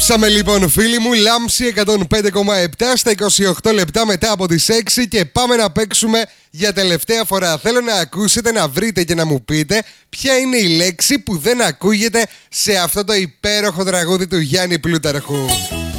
Επιστρέψαμε λοιπόν φίλοι μου, Λάμψη 105,7 στα 28 λεπτά μετά από τις 6 και πάμε να παίξουμε για τελευταία φορά. Θέλω να ακούσετε, να βρείτε και να μου πείτε ποια είναι η λέξη που δεν ακούγεται σε αυτό το υπέροχο τραγούδι του Γιάννη Πλούταρχου.